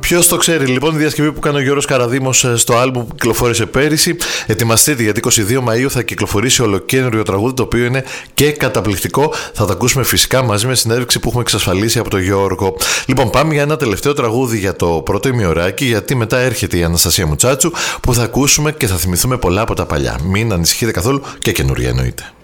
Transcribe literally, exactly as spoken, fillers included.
Ποιος το ξέρει, λοιπόν, η διασκευή που κάνει ο Γιώργος Καραδήμος στο άλμπουμ που κυκλοφόρησε πέρυσι. Ετοιμαστείτε, γιατί είκοσι δύο Μαΐου θα κυκλοφορήσει ολοκαίνουργιο τραγούδι, το οποίο είναι και καταπληκτικό. Θα το ακούσουμε φυσικά μαζί με συνέντευξη που έχουμε εξασφαλίσει από τον Γιώργο. Λοιπόν, πάμε για ένα τελευταίο τραγούδι για το πρώτο ημιωράκι, γιατί μετά έρχεται η Αναστασία Μουτσάτσου που θα ακούσουμε και θα θυμηθούμε πολλά από τα παλιά. Μην ανησυχείτε καθόλου, και καινούρια εννοείται.